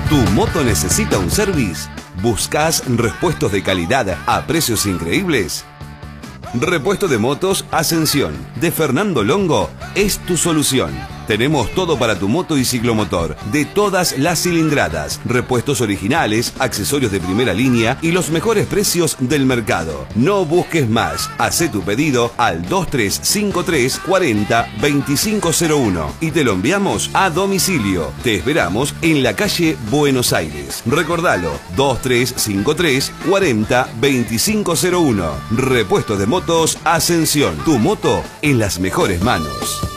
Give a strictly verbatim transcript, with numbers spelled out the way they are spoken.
¿Tu moto necesita un service? ¿Buscas repuestos de calidad a precios increíbles? Repuesto de motos Ascensión de Fernando Longo es tu solución. Tenemos todo para tu moto y ciclomotor, de todas las cilindradas, repuestos originales, accesorios de primera línea y los mejores precios del mercado. No busques más, hacé tu pedido al dos tres cinco tres cuarenta veinticinco cero uno y te lo enviamos a domicilio. Te esperamos en la calle Buenos Aires. Recordalo, dos tres cinco tres cuarenta veinticinco cero uno. Repuesto de motos Ascensión, tu moto en las mejores manos.